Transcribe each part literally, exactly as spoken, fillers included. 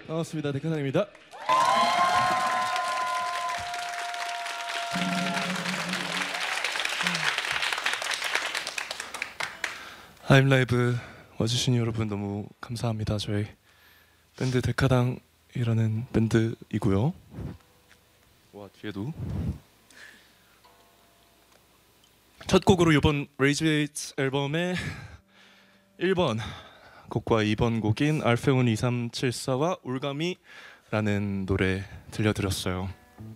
반갑습니다. 데카상입니다. 하임라이브 와주신 여러분 너무 감사합니다. 저희 밴드 데카당이라는 밴드이고요. 와, 뒤에도 첫 곡으로 이번 레이즈웨이트 앨범의 일 번 곡과 이 번 곡인 알페온 이삼칠사와 올가미라는 노래 들려드렸어요.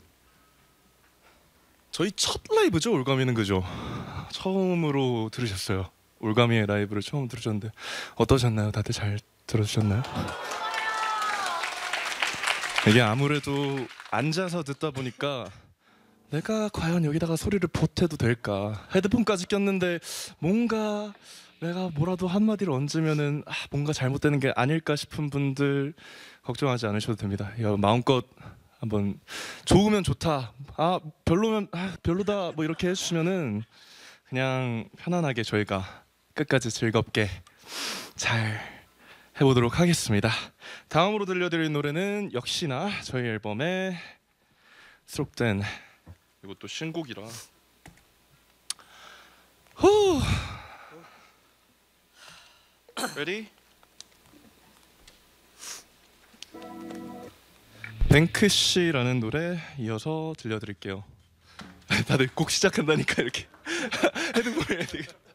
저희 첫 라이브죠, 올가미는. 그죠? 처음으로 들으셨어요. 올가미의 라이브를 처음 들으셨는데 어떠셨나요? 다들 잘 들어주셨나요? 이게 아무래도 앉아서 듣다 보니까 내가 과연 여기다가 소리를 보태도 될까? 헤드폰까지 꼈는데 뭔가 내가 뭐라도 한마디를 얹으면은 아, 뭔가 잘못되는 게 아닐까 싶은 분들 걱정하지 않으셔도 됩니다. 마음껏 한번 좋으면 좋다, 아 별로면 아, 별로다 뭐 이렇게 해주시면은 그냥 편안하게 저희가 끝까지 즐겁게 잘 해보도록 하겠습니다. 다음으로 들려드릴 노래는 역시나 저희 앨범에 수록된, 이것도 신곡이라 후 Ready? 뱅크시라는 노래 이어서 들려드릴게요. 다들 곡 시작한다니까 이렇게 헤드폰을 해야 되겠다.